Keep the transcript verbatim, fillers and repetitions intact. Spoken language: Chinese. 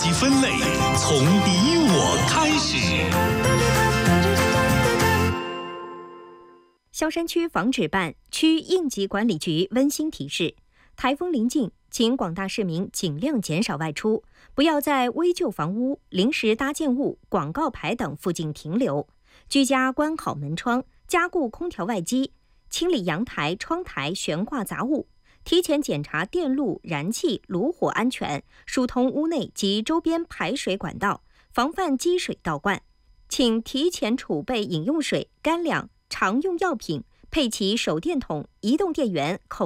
级分类从你我开始。 萧山区防治办、区应急管理局温馨提示：台风临近，请广大市民尽量减少外出，不要在危旧房屋、临时搭建物、广告牌等附近停留。居家关好门窗，加固空调外机，清理阳台、窗台悬挂杂物，提前检查电路、燃气、炉火安全，疏通屋内及周边排水管道，防范积水倒灌。请提前储备饮用水、干粮、常用药品，配齐手电筒、移动电源、口